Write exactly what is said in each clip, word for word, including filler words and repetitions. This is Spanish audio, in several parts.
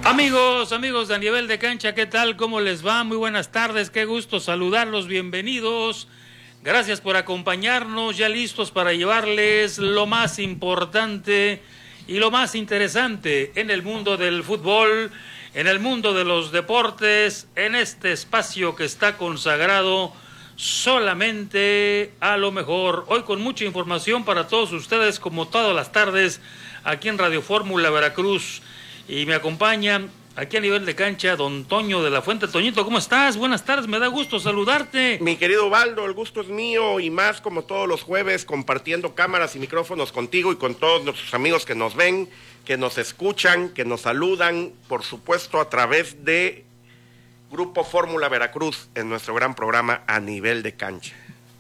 Amigos, amigos de A Nivel de Cancha, ¿qué tal? ¿Cómo les va? Muy buenas tardes, qué gusto saludarlos, bienvenidos. Gracias por acompañarnos, ya listos para llevarles lo más importante y lo más interesante en el mundo del fútbol, en el mundo de los deportes, en este espacio que está consagrado solamente a lo mejor. Hoy con mucha información para todos ustedes, como todas las tardes, aquí en Radio Fórmula Veracruz. Y me acompaña aquí a Nivel de Cancha don Toño de la Fuente. Toñito, ¿cómo estás? Buenas tardes, me da gusto saludarte. Mi querido Ubaldo, el gusto es mío y más como todos los jueves compartiendo cámaras y micrófonos contigo y con todos nuestros amigos que nos ven, que nos escuchan, que nos saludan, por supuesto a través de Grupo Fórmula Veracruz en nuestro gran programa A Nivel de Cancha.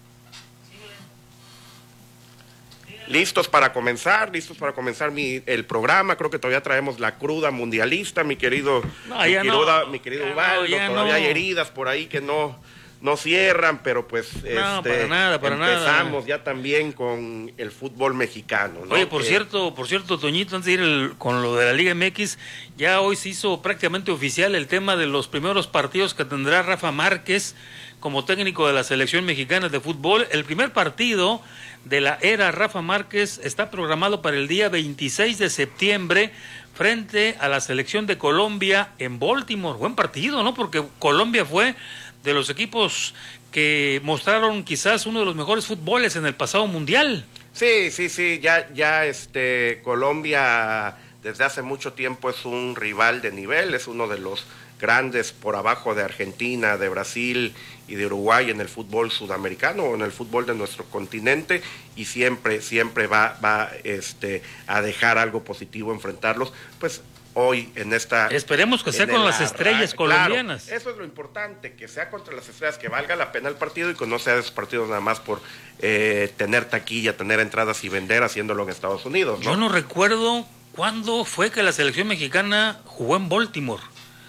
Listos para comenzar, listos para comenzar mi, el programa. Creo que todavía traemos la cruda mundialista, mi querido, no, mi, querido no. mi querido ya Ubaldo. No, todavía no. hay heridas por ahí que no, no cierran, pero pues no, este, para nada, para empezamos nada. ya también con el fútbol mexicano, ¿no? Oye, por eh, cierto, por cierto, Toñito, antes de ir el, con lo de la Liga M X, ya hoy se hizo prácticamente oficial el tema de los primeros partidos que tendrá Rafa Márquez como técnico de la selección mexicana de fútbol. El primer partido de la era Rafa Márquez está programado para el día veintiséis de septiembre frente a la selección de Colombia en Baltimore. Buen partido, ¿no? Porque Colombia fue de los equipos que mostraron quizás uno de los mejores fútboles en el pasado mundial. Sí, sí, sí, ya, ya este Colombia desde hace mucho tiempo es un rival de nivel, es uno de los grandes por abajo de Argentina, de Brasil y de Uruguay en el fútbol sudamericano o en el fútbol de nuestro continente, y siempre, siempre va, va este, a dejar algo positivo enfrentarlos, pues hoy en esta... Esperemos que sea con las estrellas colombianas. Claro, eso es lo importante, que sea contra las estrellas, que valga la pena el partido y que no sea de esos partidos nada más por eh, tener taquilla, tener entradas y vender, haciéndolo en Estados Unidos, ¿no? Yo no recuerdo cuándo fue que la selección mexicana jugó en Baltimore.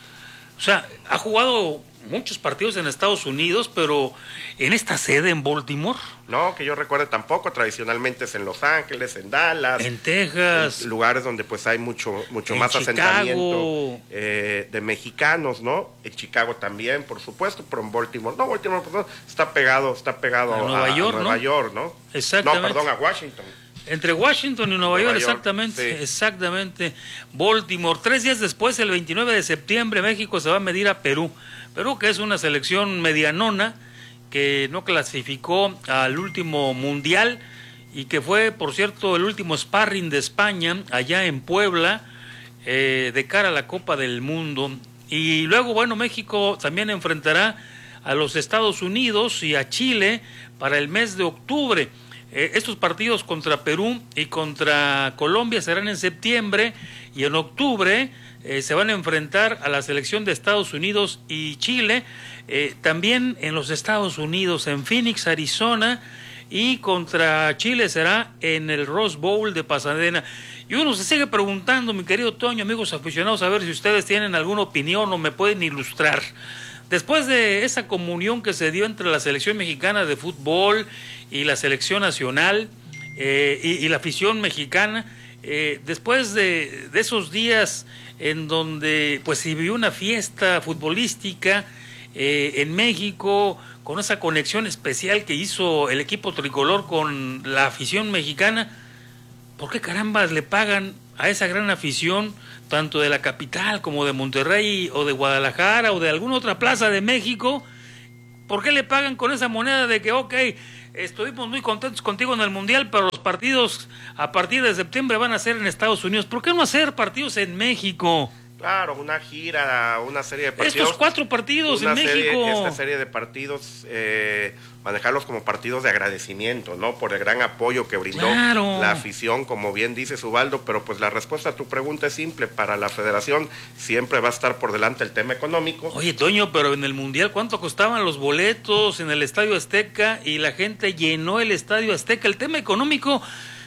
O sea, ha jugado muchos partidos en Estados Unidos, pero en esta sede en Baltimore. No, que yo recuerde tampoco, tradicionalmente es en Los Ángeles, en Dallas. En Texas. En lugares donde pues hay mucho mucho en más Chicago. asentamiento eh, de mexicanos, ¿no? En Chicago también, por supuesto, pero en Baltimore. No, Baltimore pues, no, está pegado, está pegado a, a, Nueva, a, York, a Nueva ¿no? York, ¿no? Exactamente. No, perdón, a Washington. Entre Washington y Nueva, Nueva York, York, exactamente, sí. exactamente. Baltimore. Tres días después, el veintinueve de septiembre, México se va a medir a Perú. Perú, que es una selección medianona, que no clasificó al último mundial y que fue, por cierto, el último sparring de España, allá en Puebla, eh, de cara a la Copa del Mundo. Y luego, bueno, México también enfrentará a los Estados Unidos y a Chile para el mes de octubre. Eh, estos partidos contra Perú y contra Colombia serán en septiembre, y en octubre eh, se van a enfrentar a la selección de Estados Unidos y Chile, eh, también en los Estados Unidos, en Phoenix, Arizona, y contra Chile será en el Rose Bowl de Pasadena. Y uno se sigue preguntando, mi querido Toño, amigos aficionados, a ver si ustedes tienen alguna opinión o me pueden ilustrar. Después de esa comunión que se dio entre la selección mexicana de fútbol y la selección nacional eh, y, y la afición mexicana, eh, después de, de esos días en donde pues se vivió una fiesta futbolística eh, en México, con esa conexión especial que hizo el equipo tricolor con la afición mexicana, ¿por qué carambas le pagan a esa gran afición, tanto de la capital como de Monterrey o de Guadalajara o de alguna otra plaza de México? ¿Por qué le pagan con esa moneda de que, ok, estuvimos muy contentos contigo en el Mundial, pero los partidos a partir de septiembre van a ser en Estados Unidos? ¿Por qué no hacer partidos en México? Claro, una gira, una serie de partidos. Estos cuatro partidos en serie, México. Esta serie de partidos, eh, manejarlos como partidos de agradecimiento, ¿no? Por el gran apoyo que brindó claro. la afición, como bien dice Ubaldo, pero pues la respuesta a tu pregunta es simple. Para la federación siempre va a estar por delante el tema económico. Oye, Toño, pero en el Mundial, ¿cuánto costaban los boletos en el Estadio Azteca? Y la gente llenó el Estadio Azteca. El tema económico...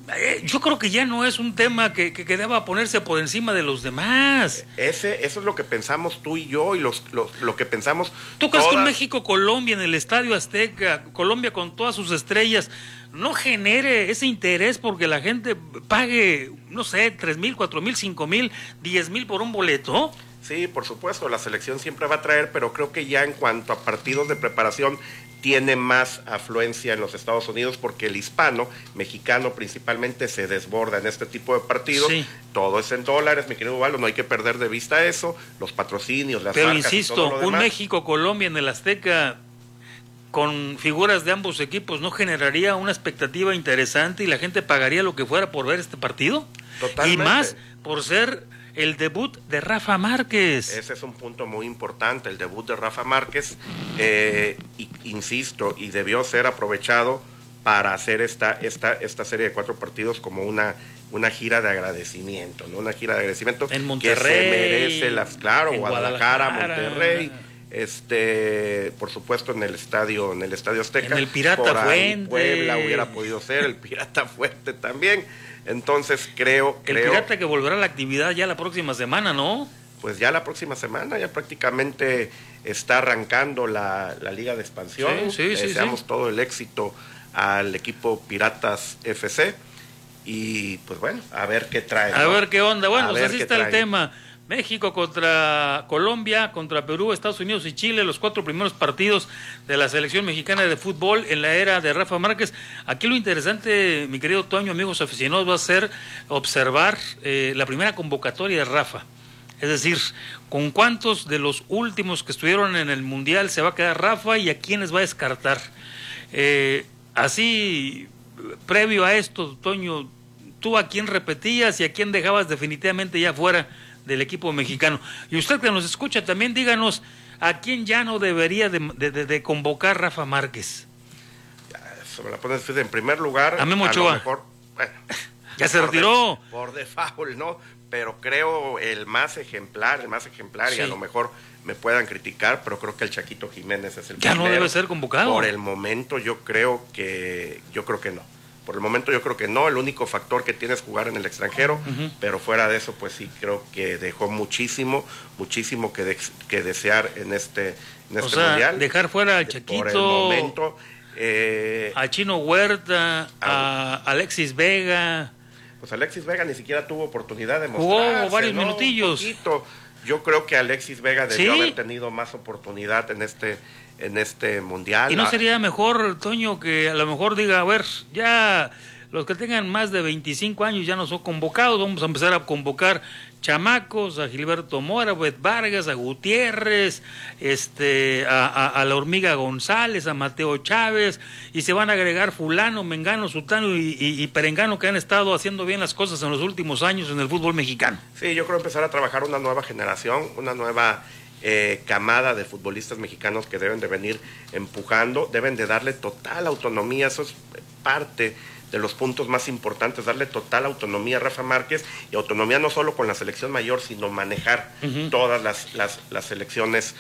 Eh, yo creo que ya no es un tema que, que, que deba ponerse por encima de los demás. Ese, eso es lo que pensamos tú y yo y los, los, lo que pensamos. ¿Tú crees todas... que un México-Colombia en el Estadio Azteca, Colombia con todas sus estrellas, no genere ese interés porque la gente pague, no sé, tres mil, cuatro mil, cinco mil, diez mil por un boleto? Sí, por supuesto, la selección siempre va a traer, pero creo que ya en cuanto a partidos de preparación tiene más afluencia en los Estados Unidos porque el hispano, mexicano principalmente, se desborda en este tipo de partidos. Sí. Todo es en dólares, mi querido Ubaldo, no hay que perder de vista eso, los patrocinios, las pero marcas insisto, y todo lo demás. Un México-Colombia en el Azteca con figuras de ambos equipos no generaría una expectativa interesante y la gente pagaría lo que fuera por ver este partido. Totalmente. Y más por ser el debut de Rafa Márquez. Ese es un punto muy importante, el debut de Rafa Márquez, eh, y, insisto, y debió ser aprovechado para hacer esta, esta, esta serie de cuatro partidos como una, una gira de agradecimiento, ¿no? Una gira de agradecimiento en Monterrey, que se merece, las, claro, en Guadalajara, Guadalajara, Monterrey, este, por supuesto en el estadio, en el Estadio Azteca, en el Pirata por ahí Fuente, Puebla hubiera podido ser, el Pirata Fuente también. Entonces creo, el creo... Pirata que volverá a la actividad ya la próxima semana, ¿no? Pues ya la próxima semana, ya prácticamente está arrancando la, la Liga de Expansión. Sí, sí, Deseamos sí, sí. todo el éxito al equipo Piratas F C. Y pues bueno, a ver qué trae. A ¿no? ver qué onda. Bueno, pues así está trae. el tema. México contra Colombia, contra Perú, Estados Unidos y Chile, los cuatro primeros partidos de la selección mexicana de fútbol en la era de Rafa Márquez. Aquí lo interesante, mi querido Toño, amigos aficionados, va a ser observar eh, la primera convocatoria de Rafa. Es decir, con cuántos de los últimos que estuvieron en el Mundial se va a quedar Rafa y a quiénes va a descartar. Eh, así, previo a esto, Toño, ¿tú a quién repetías y a quién dejabas definitivamente ya fuera del equipo mexicano? Y usted que nos escucha también, díganos a quién ya no debería de, de, de, de convocar Rafa Márquez. Eso me la pones en primer lugar. A Memo Ochoa. A lo mejor, bueno, ya se retiró. De, por default, ¿no? Pero creo el más ejemplar, el más ejemplar, sí. Y a lo mejor me puedan criticar, pero creo que el Chaquito Jiménez es el ya primero. No debe ser convocado. Por el momento yo creo que yo creo que no. Por el momento yo creo que no, el único factor que tiene es jugar en el extranjero, uh-huh. Pero fuera de eso, pues sí, creo que dejó muchísimo, muchísimo que, de, que desear en este, en este o sea, mundial. Dejar fuera al Chaquito, por el momento, eh, a Chino Huerta, a, a Alexis Vega. Pues Alexis Vega ni siquiera tuvo oportunidad de mostrarse. Jugó varios ¿no? minutillos. Yo creo que Alexis Vega debió ¿Sí? haber tenido más oportunidad en este en este mundial. ¿Y no sería mejor, Toño, que a lo mejor diga, a ver, ya los que tengan más de veinticinco años ya no son convocados, vamos a empezar a convocar chamacos, a Gilberto Mora, a Bet Vargas, a Gutiérrez, este, a, a, a la Hormiga González, a Mateo Chávez, y se van a agregar fulano, mengano, sutano y, y, y perengano que han estado haciendo bien las cosas en los últimos años en el fútbol mexicano? Sí, yo creo empezar a trabajar una nueva generación, una nueva eh, camada de futbolistas mexicanos que deben de venir empujando, deben de darle total autonomía, eso es parte de los puntos más importantes, darle total autonomía a Rafa Márquez, y autonomía no solo con la selección mayor, sino manejar uh-huh. todas las, las, las selecciones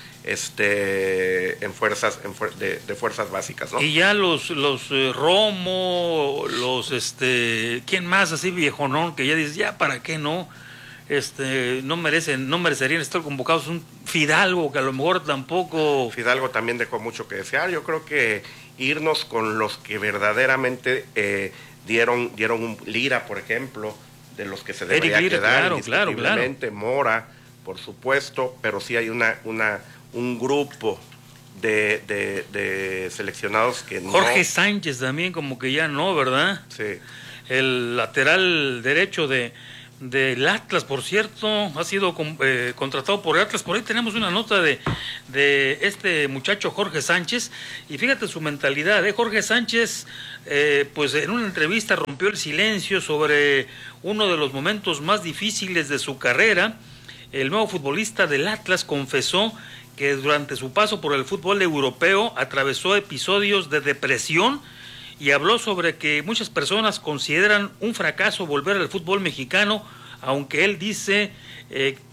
este, en fuerzas en fuer- de, de fuerzas básicas, ¿no? Y ya los los eh, Romo, los este, ¿quién más así viejonón que ya dices, ya para qué no? Este, no merecen, no merecerían estar convocados. Un Fidalgo que a lo mejor tampoco. Fidalgo también dejó mucho que desear. Yo creo que irnos con los que verdaderamente eh, dieron dieron un Lira, por ejemplo, de los que se debería Lira, quedar, claro, claro, claro. Mora, por supuesto, pero sí hay una una un grupo de, de, de seleccionados que no. Jorge Sánchez también como que ya no, ¿verdad? Sí. El lateral derecho de del Atlas, por cierto, ha sido eh, contratado por Atlas. Por ahí tenemos una nota de, de este muchacho Jorge Sánchez, y fíjate su mentalidad, ¿eh? Jorge Sánchez, eh, pues en una entrevista rompió el silencio sobre uno de los momentos más difíciles de su carrera. El nuevo futbolista del Atlas confesó que durante su paso por el fútbol europeo atravesó episodios de depresión, y habló sobre que muchas personas consideran un fracaso volver al fútbol mexicano, aunque él dice eh,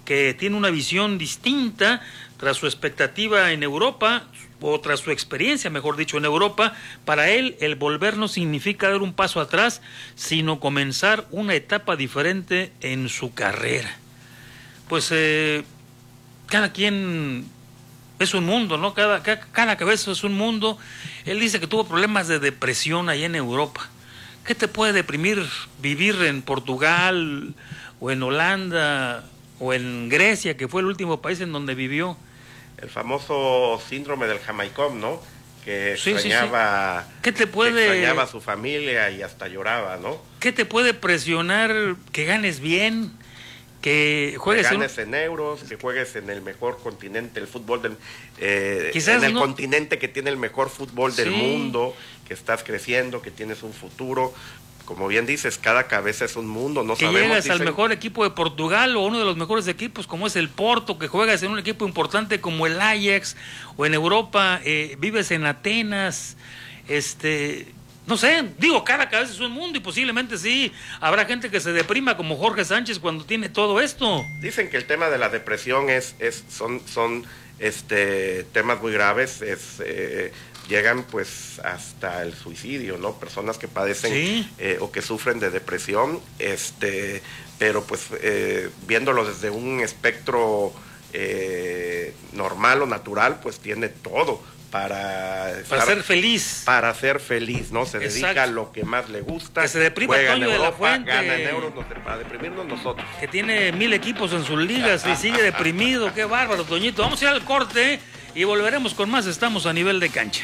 que tiene una visión distinta tras su expectativa en Europa, o tras su experiencia, mejor dicho, en Europa. Para él, el volver no significa dar un paso atrás, sino comenzar una etapa diferente en su carrera. Pues eh, cada quien es un mundo, ¿no? Cada, cada, cada cabeza es un mundo. Él dice que tuvo problemas de depresión allá en Europa. ¿Qué te puede deprimir vivir en Portugal o en Holanda o en Grecia, que fue el último país en donde vivió? El famoso síndrome del jamaicón, ¿no? Que sí, extrañaba, sí, sí. ¿Qué te puede, que extrañaba a su familia y hasta lloraba, ¿no? ¿Qué te puede presionar que ganes bien? Que juegues que ganes en, en euros, que juegues en el mejor continente, el fútbol del eh, Quizás en el no... continente que tiene el mejor fútbol del sí. mundo, que estás creciendo, que tienes un futuro. Como bien dices, cada cabeza es un mundo, no que sabemos. llegas dicen... al mejor equipo de Portugal o uno de los mejores equipos como es el Porto, que juegas en un equipo importante como el Ajax, o en Europa eh, vives en Atenas, este... No sé, digo, cada cabeza es un mundo y posiblemente sí, habrá gente que se deprima como Jorge Sánchez cuando tiene todo esto. Dicen que el tema de la depresión es, es son, son este, temas muy graves, es, eh, llegan pues hasta el suicidio, ¿no? Personas que padecen ¿sí? eh, o que sufren de depresión, este, pero pues eh, viéndolo desde un espectro eh, normal o natural, pues tiene todo. Para, para estar, ser feliz. Para ser feliz, ¿no? Se dedica Exacto. a lo que más le gusta. Que se deprima Toño de la Fuente. Gana en euros para deprimirnos nosotros. Que tiene mil equipos en sus ligas y sigue deprimido. Qué bárbaro, Toñito. Vamos a ir al corte y volveremos con más. Estamos a nivel de cancha.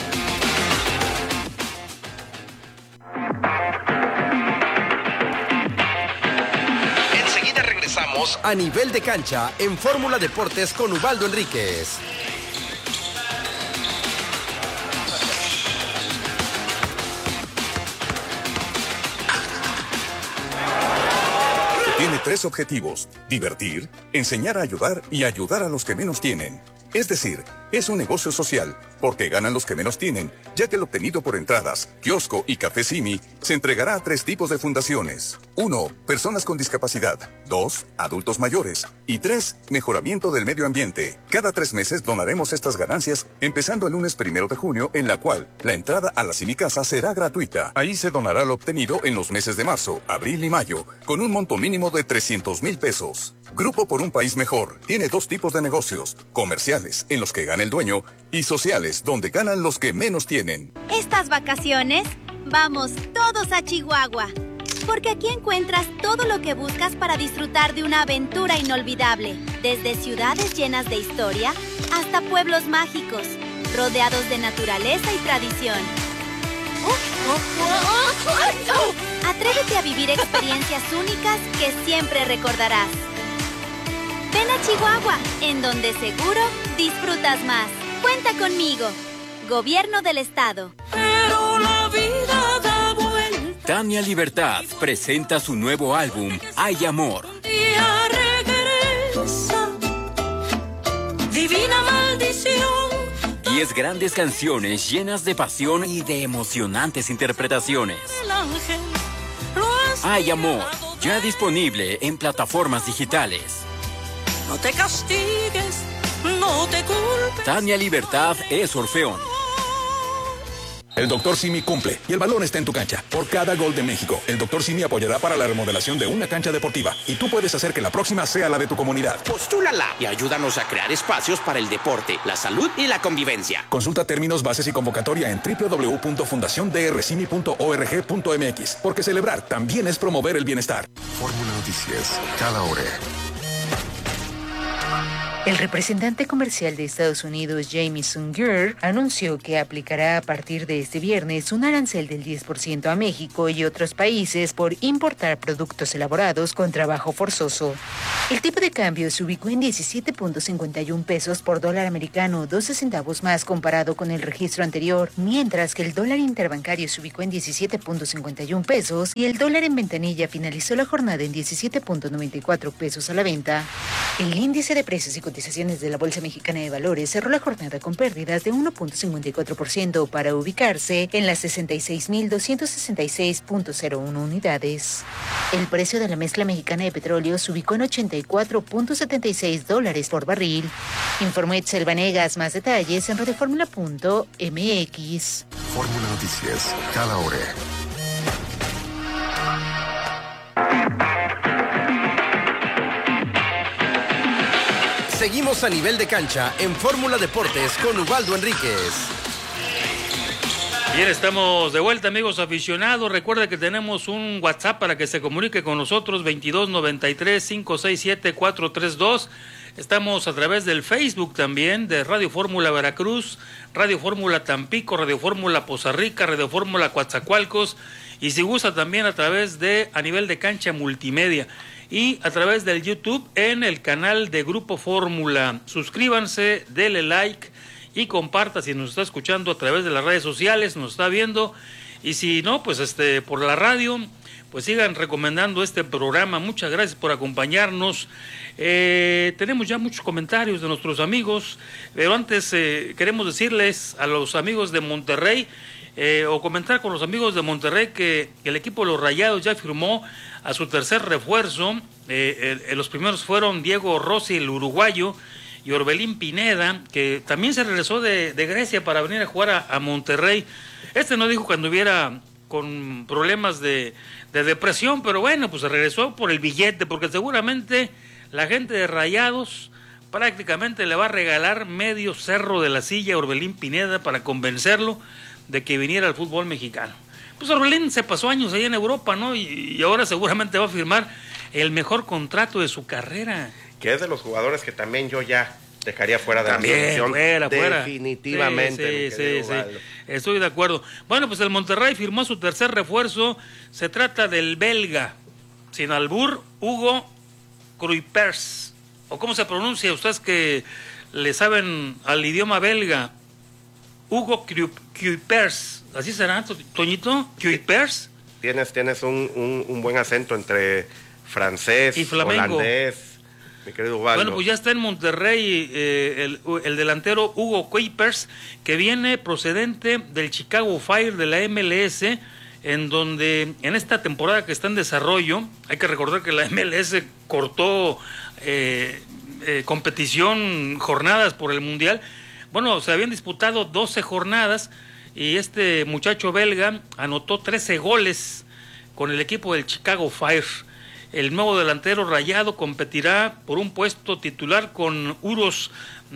Enseguida regresamos a Nivel de Cancha en Fórmula Deportes con Ubaldo Enríquez. Tiene tres objetivos: divertir, enseñar a ayudar y ayudar a los que menos tienen. Es decir, es un negocio social, porque ganan los que menos tienen, ya que el obtenido por entradas, kiosco y café Simi se entregará a tres tipos de fundaciones. Uno, personas con discapacidad. Dos, adultos mayores. Y tres, mejoramiento del medio ambiente. Cada tres meses donaremos estas ganancias, empezando el lunes primero de junio, en la cual la entrada a la Simi Casa será gratuita. Ahí se donará lo obtenido en los meses de marzo, abril y mayo, con un monto mínimo de trescientos mil pesos. Grupo por un País Mejor tiene dos tipos de negocios: comerciales, en los que gana el dueño, y sociales, donde ganan los que menos tienen. Estas vacaciones, vamos todos a Chihuahua, porque aquí encuentras todo lo que buscas para disfrutar de una aventura inolvidable, desde ciudades llenas de historia hasta pueblos mágicos, rodeados de naturaleza y tradición. Atrévete a vivir experiencias únicas que siempre recordarás. Ven a Chihuahua, en donde seguro disfrutas más. Cuenta conmigo. Gobierno del Estado. Pero la vida da vuelta. Tania Libertad presenta su nuevo álbum, Hay Amor. Día regresa. Divina maldición. Diez grandes canciones llenas de pasión y de emocionantes interpretaciones. El ángel lo has Hay Amor, ya disponible en plataformas digitales. No te castigues, no te culpes. Tania Libertad es Orfeón. El doctor Simi cumple y el balón está en tu cancha. Por cada gol de México, el doctor Simi apoyará para la remodelación de una cancha deportiva. Y tú puedes hacer que la próxima sea la de tu comunidad. Postúlala y ayúdanos a crear espacios para el deporte, la salud y la convivencia. Consulta términos, bases y convocatoria en doble u doble u doble u punto fundación d r simi punto org punto m x. Porque celebrar también es promover el bienestar. Fórmula Noticias, cada hora. El representante comercial de Estados Unidos, Jamieson Greer, anunció que aplicará a partir de este viernes un arancel del diez por ciento a México y otros países por importar productos elaborados con trabajo forzoso. El tipo de cambio se ubicó en diecisiete punto cincuenta y uno pesos por dólar americano, doce centavos más comparado con el registro anterior, mientras que el dólar interbancario se ubicó en diecisiete punto cincuenta y uno pesos y el dólar en ventanilla finalizó la jornada en diecisiete punto noventa y cuatro pesos a la venta. El índice de precios y cotizaciones de la Bolsa Mexicana de Valores cerró la jornada con pérdidas de uno punto cincuenta y cuatro por ciento para ubicarse en las sesenta y seis mil doscientos sesenta y seis punto cero uno unidades. El precio de la mezcla mexicana de petróleo se ubicó en ochenta y cuatro punto setenta y seis dólares por barril. Informó Etzel Vanegas. Más detalles en radioformula punto m x. Fórmula Noticias, cada hora. Seguimos a nivel de cancha en Fórmula Deportes con Ubaldo Enríquez. Bien, estamos de vuelta, amigos aficionados. Recuerda que tenemos un WhatsApp para que se comunique con nosotros, veintidós noventa y tres, cinco seis siete, cuatro tres dos. Estamos a través del Facebook también, de Radio Fórmula Veracruz, Radio Fórmula Tampico, Radio Fórmula Poza Rica, Radio Fórmula Coatzacoalcos, y si gusta también a través de A Nivel de Cancha Multimedia, y a través del YouTube en el canal de Grupo Fórmula. Suscríbanse, denle like y comparta si nos está escuchando a través de las redes sociales, nos está viendo, y si no, pues este por la radio, pues sigan recomendando este programa. Muchas gracias por acompañarnos. Eh, tenemos ya muchos comentarios de nuestros amigos, pero antes eh, queremos decirles a los amigos de Monterrey, eh, o comentar con los amigos de Monterrey, que el equipo de los Rayados ya firmó a su tercer refuerzo. Eh, eh, los primeros fueron Diego Rossi, el uruguayo, y Orbelín Pineda, que también se regresó de, de Grecia para venir a jugar a, a Monterrey. Este no dijo que anduviera con problemas de, de depresión, pero bueno, pues se regresó por el billete, porque seguramente la gente de Rayados prácticamente le va a regalar medio cerro de la silla a Orbelín Pineda para convencerlo de que viniera al fútbol mexicano. Pues Orbelín se pasó años allá en Europa, ¿no? Y, y ahora seguramente va a firmar el mejor contrato de su carrera. Que es de los jugadores que también yo ya dejaría fuera de también, la selección. Fuera, fuera. Definitivamente. Sí, sí, sí, sí. Estoy de acuerdo. Bueno, pues el Monterrey firmó su tercer refuerzo. Se trata del belga, sin albur, Hugo Kuipers. ¿O cómo se pronuncia? Ustedes que le saben al idioma belga. Hugo Kuipers. ¿Así será, Toñito? ¿Kuipers? Tienes, tienes un, un, un buen acento entre francés, y flamenco, holandés, mi querido Ubaldo. Bueno, pues ya está en Monterrey eh, el, el delantero Hugo Kuipers, que viene procedente del Chicago Fire de la M L S, en donde en esta temporada que está en desarrollo, hay que recordar que la M L S cortó eh, eh, competición, jornadas por el Mundial. Bueno, se habían disputado doce jornadas y este muchacho belga anotó trece goles con el equipo del Chicago Fire. El nuevo delantero rayado competirá por un puesto titular con Uros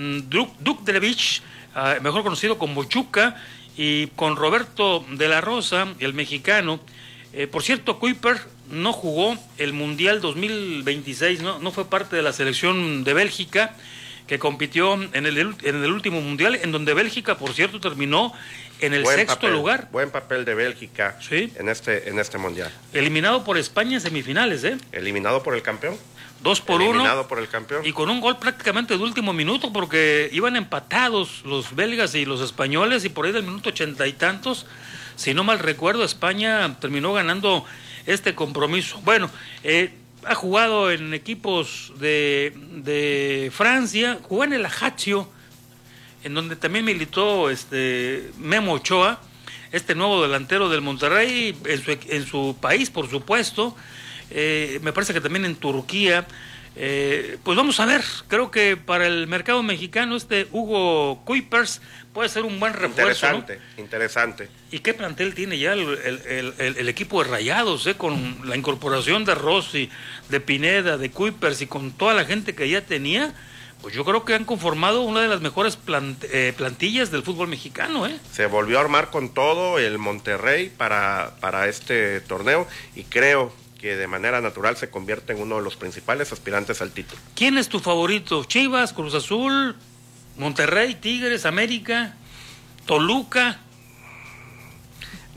Dukdrevich, uh, mejor conocido como Chuca, y con Roberto de la Rosa, el mexicano. Eh, por cierto, Kuipers no jugó el Mundial dos mil veintiséis, ¿no? no fue parte de la selección de Bélgica, que compitió en el, en el último Mundial, en donde Bélgica, por cierto, terminó en el buen sexto papel, lugar. Buen papel de Bélgica, ¿sí?, en este en este Mundial. Eliminado por España en semifinales, ¿eh? Eliminado por el campeón. Dos por Eliminado uno. Eliminado por el campeón. Y con un gol prácticamente de último minuto, porque iban empatados los belgas y los españoles, y por ahí del minuto ochenta y tantos, si no mal recuerdo, España terminó ganando este compromiso. Bueno, eh, ha jugado en equipos de, de Francia, jugó en el Ajaccio, en donde también militó este Memo Ochoa, este nuevo delantero del Monterrey, en su, en su país, por supuesto. Eh, me parece que también en Turquía. Eh, pues vamos a ver, creo que para el mercado mexicano este Hugo Kuipers puede ser un buen refuerzo. Interesante, ¿no? Interesante. ¿Y qué plantel tiene ya el, el, el, el equipo de Rayados, eh, con la incorporación de Rossi, de Pineda, de Kuipers y con toda la gente que ya tenía? Pues yo creo que han conformado una de las mejores plant, eh, plantillas del fútbol mexicano, ¿eh? Se volvió a armar con todo el Monterrey para, para este torneo, y creo que de manera natural se convierte en uno de los principales aspirantes al título. ¿Quién es tu favorito? ¿Chivas, Cruz Azul, Monterrey, Tigres, América, Toluca?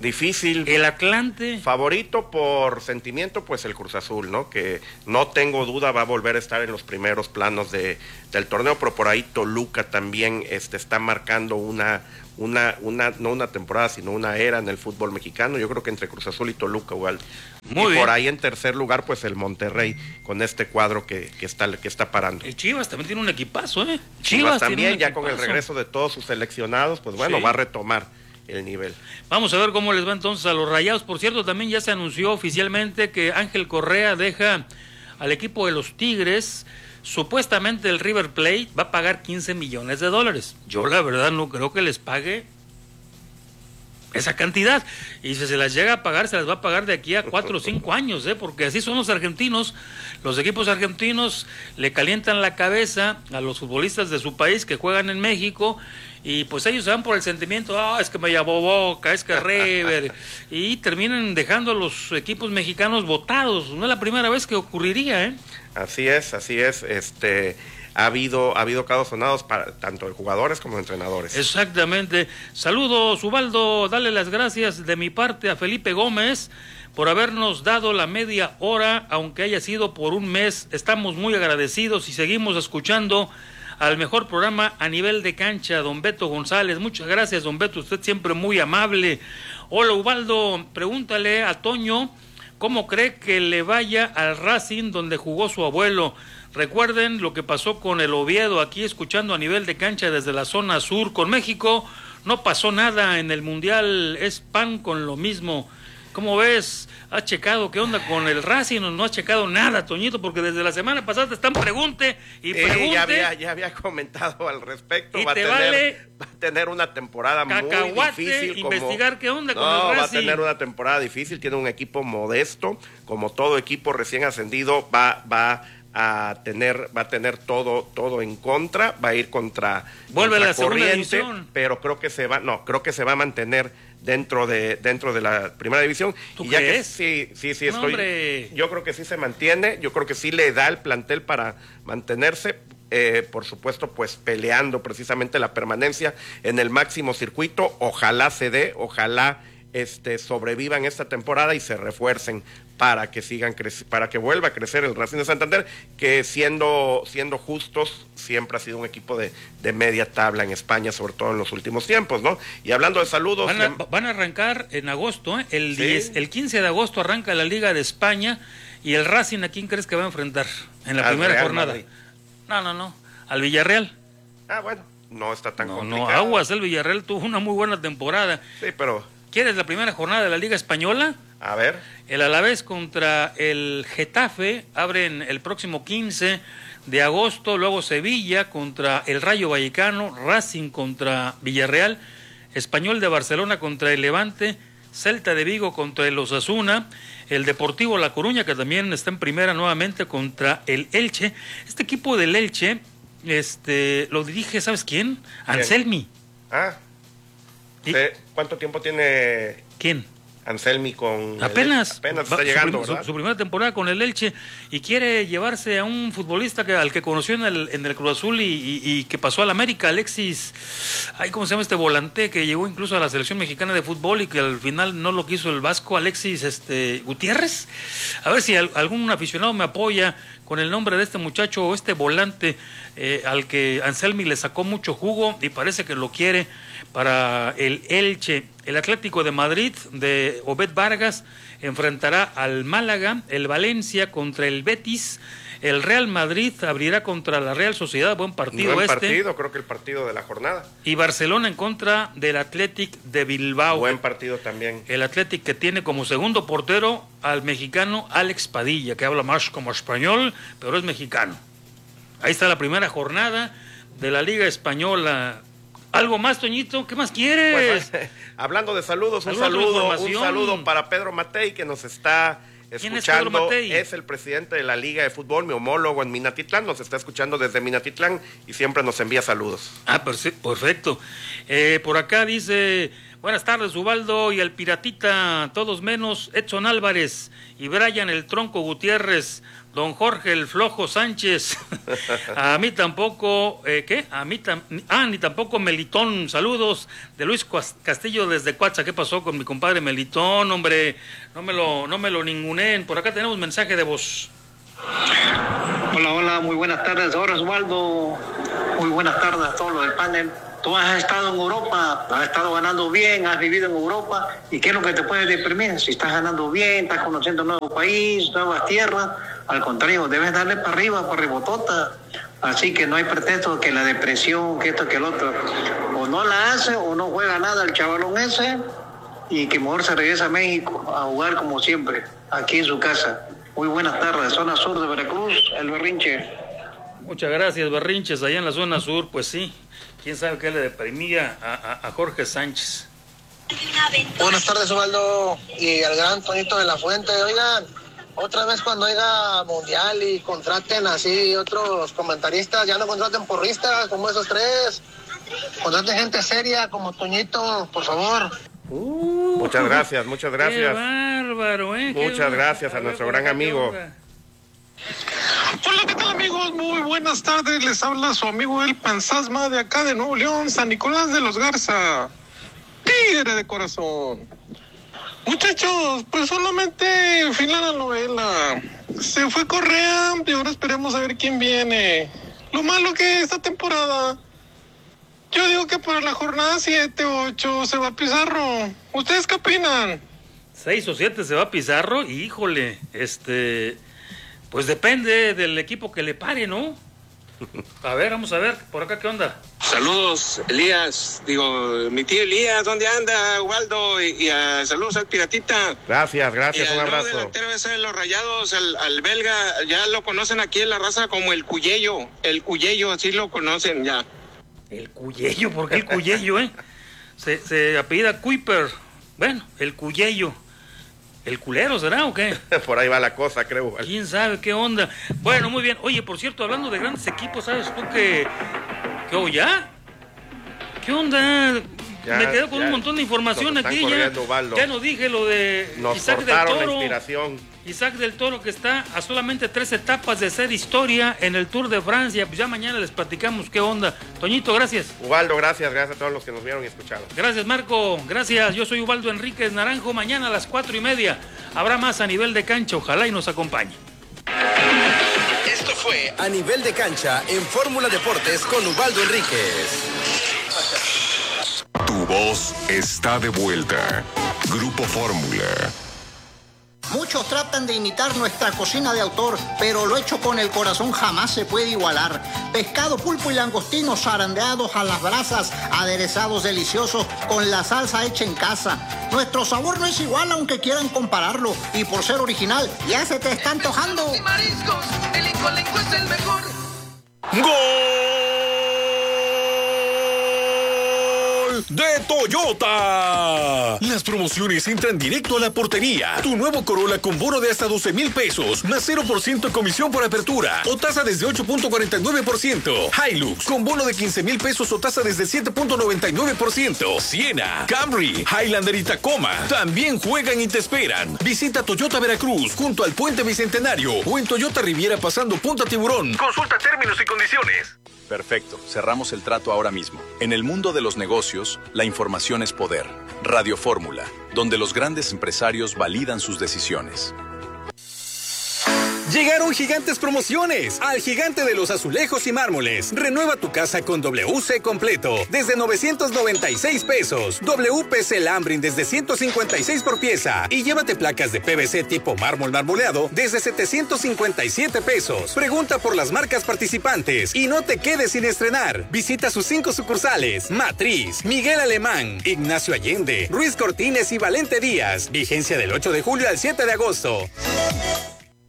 Difícil. El Atlante. Favorito por sentimiento, pues el Cruz Azul, ¿no? Que no tengo duda va a volver a estar en los primeros planos de, del torneo, pero por ahí Toluca también este, está marcando una, una, una, no una temporada, sino una era en el fútbol mexicano. Yo creo que entre Cruz Azul y Toluca, igual. Muy y bien. Por ahí en tercer lugar, pues el Monterrey, con este cuadro que, que, está, que está parando. El Chivas también tiene un equipazo, ¿eh? Chivas, Chivas también, ya equipazo. con el regreso de todos sus seleccionados, pues bueno, Sí. va a retomar el nivel. Vamos a ver cómo les va entonces a los Rayados. Por cierto, también ya se anunció oficialmente que Ángel Correa deja al equipo de los Tigres. Supuestamente el River Plate va a pagar quince millones de dólares. Yo la verdad no creo que les pague esa cantidad, y si se las llega a pagar, se las va a pagar de aquí a cuatro o cinco años, ¿eh? Porque así son los argentinos. Los equipos argentinos le calientan la cabeza a los futbolistas de su país que juegan en México, y pues ellos se van por el sentimiento, ah, es que me llamó Boca, es que River, y terminan dejando a los equipos mexicanos botados. No es la primera vez que ocurriría, ¿eh? Así es, así es, este... Ha habido, ha habido casos sonados para tanto de jugadores como de entrenadores. Exactamente. Saludos, Ubaldo, dale las gracias de mi parte a Felipe Gómez por habernos dado la media hora, aunque haya sido por un mes. Estamos muy agradecidos y seguimos escuchando al mejor programa a nivel de cancha, don Beto González. Muchas gracias, don Beto, usted siempre muy amable. Hola, Ubaldo, pregúntale a Toño cómo cree que le vaya al Racing donde jugó su abuelo. Recuerden lo que pasó con el Oviedo, aquí escuchando a nivel de cancha desde la zona sur. Con México no pasó nada en el Mundial, es pan con lo mismo. ¿Cómo ves? ¿Has checado qué onda con el Racing o no has checado nada, Toñito? Porque desde la semana pasada te están pregunte y pregunte. Eh, ya, había, ya había comentado al respecto. Y va, te a tener, vale va a tener una temporada muy difícil. Investigar como, qué onda con no, el Racing. va a tener una temporada difícil, tiene un equipo modesto, como todo equipo recién ascendido, va, va a tener, va a tener todo, todo en contra, va a ir contra, Vuelve contra a la segunda corriente, división. pero creo que se va, no, creo que se va a mantener dentro de, dentro de la primera división. ¿Tú y ya crees? que sí, sí, sí No, estoy. hombre. Yo creo que sí se mantiene, yo creo que sí le da el plantel para mantenerse. Eh, por supuesto, pues peleando precisamente la permanencia en el máximo circuito. Ojalá se dé, ojalá este, sobrevivan esta temporada y se refuercen para que sigan creci- para que vuelva a crecer el Racing de Santander, que siendo siendo justos siempre ha sido un equipo de, de media tabla en España, sobre todo en los últimos tiempos, ¿no? Y hablando de saludos, Van a, le- van a arrancar en agosto, ¿eh? el, Sí. diez, el quince de agosto arranca la Liga de España, y el Racing, ¿a quién crees que va a enfrentar en la Al primera Real jornada? Madrid. No, no, no, al Villarreal. ah, bueno, no está tan No, complicado. no, aguas, el Villarreal tuvo una muy buena temporada. Sí, pero ¿Quieres la primera jornada de la Liga Española? a ver, El Alavés contra el Getafe abren el próximo quince de agosto, luego Sevilla contra el Rayo Vallecano, Racing contra Villarreal, Español de Barcelona contra el Levante, Celta de Vigo contra el Osasuna, el Deportivo La Coruña, que también está en primera nuevamente, contra el Elche. Este equipo del Elche, este, lo dirige, ¿sabes quién? Anselmi. ah, ¿Y ¿de ¿cuánto tiempo tiene quién? Anselmi con el- Apenas, apenas va- está llegando, su, prim- ¿verdad? su, su primera temporada con el Elche, y quiere llevarse a un futbolista que al que conoció en el, en el Cruz Azul y, y- y que pasó al América, Alexis, ay, ¿cómo se llama este volante que llegó incluso a la selección mexicana de fútbol y que al final no lo quiso el Vasco, Alexis este Gutiérrez? A ver si al- algún aficionado me apoya con el nombre de este muchacho o este volante eh, al que Anselmi le sacó mucho jugo y parece que lo quiere para el Elche. El Atlético de Madrid de Obed Vargas enfrentará al Málaga, el Valencia contra el Betis, el Real Madrid abrirá contra la Real Sociedad, buen partido Buen este, partido, creo que el partido de la jornada. y Barcelona en contra del Athletic de Bilbao. Buen partido también. El Athletic, que tiene como segundo portero al mexicano Alex Padilla, que habla más como español, pero es mexicano. Ahí está la primera jornada de la Liga Española. ¿Algo más, Toñito? ¿Qué más quieres? Pues, hablando de saludos, un ¿Alguna otra saludo, un información? saludo para Pedro Matei, que nos está ¿Quién es Pedro escuchando. Matei? Es el presidente de la Liga de Fútbol, mi homólogo en Minatitlán, nos está escuchando desde Minatitlán y siempre nos envía saludos. Ah, perse- perfecto. Eh, por acá dice Buenas tardes, Ubaldo y el Piratita, todos menos Edson Álvarez y Brian el Tronco Gutiérrez, don Jorge el Flojo Sánchez, a mí tampoco, eh, ¿qué? A mí tam ah, ni tampoco Melitón, saludos de Luis Castillo desde Cuatza. ¿Qué pasó con mi compadre Melitón, hombre? No me lo, no me lo ninguneen, por acá tenemos mensaje de voz. Hola, hola, muy buenas tardes, ahora Osvaldo, muy buenas tardes a todos los del panel. Tú has estado en Europa, has estado ganando bien, has vivido en Europa, ¿y qué es lo que te puede deprimir? Si estás ganando bien, estás conociendo un nuevo país, nuevas tierras, al contrario, debes darle para arriba, para ribotota. Así que no hay pretexto que la depresión, que esto, que el otro, o no la hace o no juega nada el chavalón ese, y que mejor se regresa a México a jugar como siempre, aquí en su casa. Muy buenas tardes, zona sur de Veracruz, el Berrinche. Muchas gracias, Berrinches, allá en la zona sur, pues sí. ¿Quién sabe qué le deprimía a, a, a Jorge Sánchez? Buenas tardes, Osvaldo, y al gran Toñito de la Fuente. Oigan, otra vez cuando haya mundial y contraten así otros comentaristas, ya no contraten porristas como esos tres. Contraten gente seria como Toñito, por favor. Uh, muchas gracias, muchas gracias. Qué bárbaro, ¿eh? Muchas qué gracias a, a nuestro gran amigo. Hola, ¿qué tal, amigos? Muy buenas tardes. Les habla su amigo El Panzasma de acá de Nuevo León, San Nicolás de los Garza. Tigre de corazón. Muchachos, pues solamente fin la novela. Se fue Correa y ahora esperemos a ver quién viene. Lo malo que esta temporada, yo digo que para la jornada siete o ocho se va Pizarro. ¿Ustedes qué opinan? seis o siete se va Pizarro, y híjole, este... pues depende del equipo que le pare, ¿no? A ver, vamos a ver, por acá, ¿qué onda? Saludos, Elías, digo, mi tío Elías, ¿dónde anda, Ubaldo? Y, y uh, saludos al Piratita. Gracias, gracias, y un abrazo. El delantero ese de los Rayados, al, al belga, ya lo conocen aquí en la raza como el Cuyello, el Cuyello, así lo conocen ya. El Cuyello, ¿por qué el Cuyello, eh? Se, se apellida Kuiper, bueno, el Cuyello. ¿El culero será o qué? Por ahí va la cosa, creo. ¿Quién sabe qué onda? Bueno, muy bien. Oye, por cierto, hablando de grandes equipos, ¿sabes tú que... que oh, ya? ¿Qué onda? Ya, me quedo con ya, un montón de información aquí. Ya, ya no dije lo de Nos Isaac del Toro. La inspiración. Isaac del Toro, que está a solamente tres etapas de ser historia en el Tour de Francia. Pues ya mañana les platicamos qué onda. Toñito, gracias. Ubaldo, gracias. Gracias a todos los que nos vieron y escucharon. Gracias, Marco. Gracias. Yo soy Ubaldo Enríquez Naranjo. Mañana a las cuatro y media habrá más a nivel de cancha. Ojalá y nos acompañe. Esto fue A Nivel de Cancha en Fórmula Deportes con Ubaldo Enríquez. Tu voz está de vuelta. Grupo Fórmula. Muchos tratan de imitar nuestra cocina de autor, pero lo hecho con el corazón jamás se puede igualar. Pescado, pulpo y langostinos zarandeados a las brasas, aderezados deliciosos con la salsa hecha en casa. Nuestro sabor no es igual aunque quieran compararlo, y por ser original ya se te está antojando. Mariscos, el Incolenco es el mejor. ¡Gol de Toyota! Las promociones entran directo a la portería. Tu nuevo Corolla con bono de hasta doce mil pesos, más cero por ciento comisión por apertura, o tasa desde ocho punto cuarenta y nueve por ciento. Hilux con bono de quince mil pesos o tasa desde siete punto noventa y nueve por ciento. Siena, Camry, Highlander y Tacoma también juegan y te esperan. Visita Toyota Veracruz junto al Puente Bicentenario o en Toyota Riviera pasando Punta Tiburón. Consulta términos y condiciones. Perfecto, cerramos el trato ahora mismo. En el mundo de los negocios, la información es poder. Radio Fórmula, donde los grandes empresarios validan sus decisiones. Llegaron gigantes promociones al Gigante de los Azulejos y Mármoles. Renueva tu casa con W C completo desde novecientos noventa y seis pesos. W P C Lambrin desde ciento cincuenta y seis por pieza. Y llévate placas de P V C tipo mármol marmoleado desde setecientos cincuenta y siete pesos. Pregunta por las marcas participantes y no te quedes sin estrenar. Visita sus cinco sucursales: Matriz, Miguel Alemán, Ignacio Allende, Ruiz Cortines y Valente Díaz. Vigencia del ocho de julio al siete de agosto.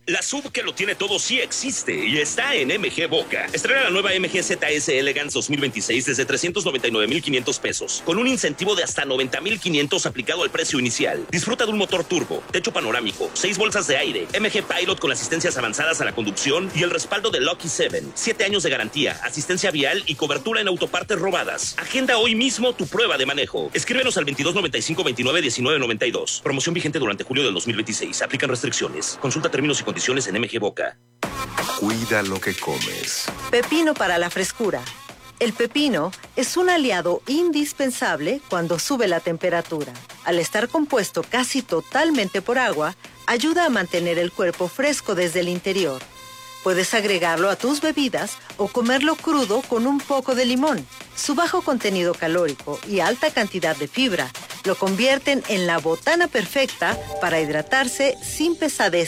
La S U V que lo tiene todo sí existe y está en M G Boca. Estrena la nueva M G Z S Elegance dos mil veintiséis desde trescientos noventa y nueve mil quinientos pesos, con un incentivo de hasta noventa mil quinientos aplicado al precio inicial. Disfruta de un motor turbo, techo panorámico, seis bolsas de aire, M G Pilot con asistencias avanzadas a la conducción y el respaldo de Lucky siete. siete años de garantía, asistencia vial y cobertura en autopartes robadas. Agenda hoy mismo tu prueba de manejo. Escríbenos al veintidós noventa y cinco veintinueve diecinueve noventa y dos. Promoción vigente durante julio del dos mil veintiséis. Aplican restricciones. Consulta términos y condiciones en M G Boca. Cuida lo que comes. Pepino para la frescura. El pepino es un aliado indispensable cuando sube la temperatura. Al estar compuesto casi totalmente por agua, ayuda a mantener el cuerpo fresco desde el interior. Puedes agregarlo a tus bebidas o comerlo crudo con un poco de limón. Su bajo contenido calórico y alta cantidad de fibra lo convierten en la botana perfecta para hidratarse sin pesadez